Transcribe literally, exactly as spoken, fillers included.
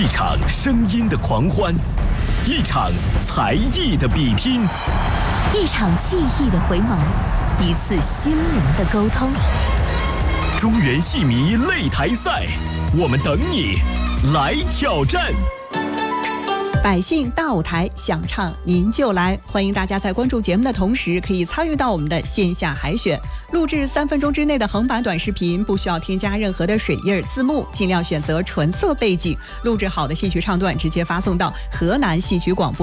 场声音的狂欢，一场才艺的比拼， 一场记忆的回眸，一次心灵的沟通。 中原戏迷擂台赛，我们等你来挑战。 百姓大舞台，想唱您就来！欢迎大家在关注节目的同时，可以参与到我们的线下海选，录制三分钟之内的横版短视频，不需要添加任何的水印字幕，尽量选择纯色背景，录制好的戏曲唱段直接发送到河南戏曲广播